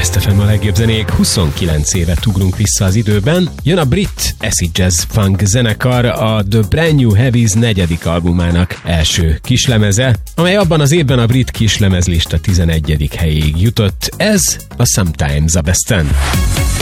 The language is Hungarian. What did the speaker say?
Best FM a legjobb zenék, 29 évet ugrunk vissza az időben. Jön a brit acid jazz funk zenekar, a The Brand New Heavies 4. albumának első kislemeze, amely abban az évben a brit kislemezlista 11. helyéig jutott. Ez a Sometimes a Besten.